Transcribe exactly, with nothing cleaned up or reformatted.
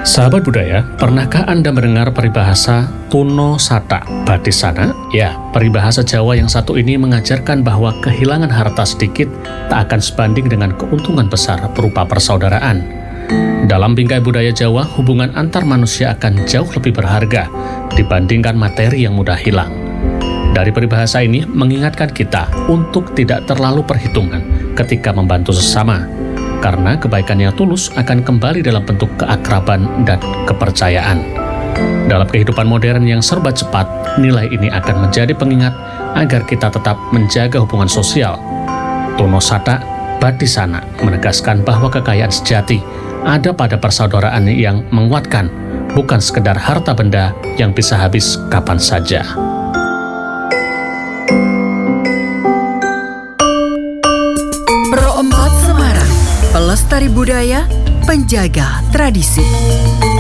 Sahabat budaya, pernahkah Anda mendengar peribahasa Tuno Sata Badisana? Ya, peribahasa Jawa yang satu ini mengajarkan bahwa kehilangan harta sedikit tak akan sebanding dengan keuntungan besar berupa persaudaraan. Dalam bingkai budaya Jawa, hubungan antar manusia akan jauh lebih berharga dibandingkan materi yang mudah hilang. Dari peribahasa ini mengingatkan kita untuk tidak terlalu perhitungan ketika membantu sesama, karena kebaikan yang tulus akan kembali dalam bentuk keakraban dan kepercayaan. Dalam kehidupan modern yang serba cepat, nilai ini akan menjadi pengingat agar kita tetap menjaga hubungan sosial. Tuno Sata Badisana menegaskan bahwa kekayaan sejati ada pada persaudaraan yang menguatkan, bukan sekedar harta benda yang bisa habis kapan saja. Pro empat Semarang, pelestari budaya, penjaga tradisi.